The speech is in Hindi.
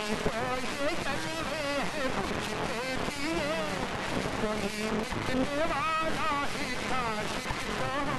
तो ये जलवे हैं मुझ पे किए, कोई मिटने वाला ही था।